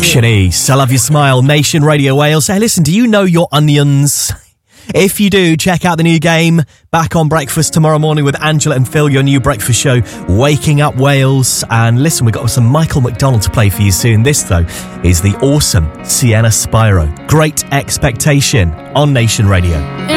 Shanice, I love your smile. Nation Radio Wales. Hey, listen, do you know your onions? If you do, check out the new game, Back on Breakfast tomorrow morning with Angela and Phil, your new breakfast show, Waking Up Wales. And listen, we've got some Michael McDonald to play for you soon. This, though, is the awesome Sienna Spyro. Great Expectation on Nation Radio.